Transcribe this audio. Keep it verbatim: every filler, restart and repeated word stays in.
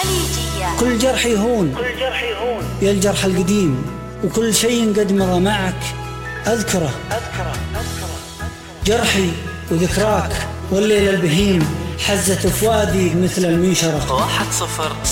خليجية. كل جرح يهون، كل جرح يهون يا الجرح القديم، وكل شيء قد مضى معك أذكره أذكره أذكره جرحي وذكراك والليل البهيم حزت فؤادي مثل المنشرة. واحد صفر